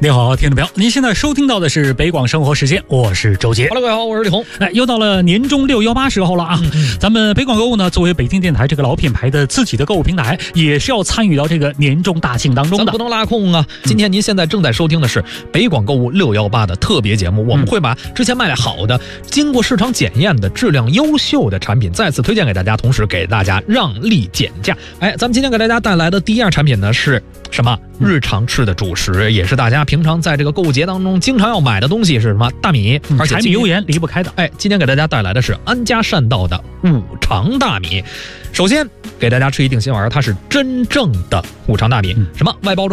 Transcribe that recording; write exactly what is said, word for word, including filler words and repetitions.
你好，听众朋友，您现在收听到的是北广生活时间，我是周杰。 Hello， 各位好，我是李红。 哎，又到了年终六幺八时候了啊！嗯、咱们北广购物呢，作为北京电台这个老品牌的自己的购物平台，也是要参与到这个年终大庆当中的， 咱不能拉空啊！今天您现在正在收听的是北广购物六幺八的特别节目，我们会把之前卖的好的、经过市场检验的、质量优秀的产品再次推荐给大家，同时给大家让利减价。哎，咱们今天给大家带来的第一样产品呢是什么？日常吃的主食，也是大家平常在这个购物节当中经常要买的东西是什么？大米，而且柴米油盐离不开的。 哎，今天给大家带来的是安家善道的五常大米。首先给大家吃一定心丸，它是真正的五常大米，什么外包装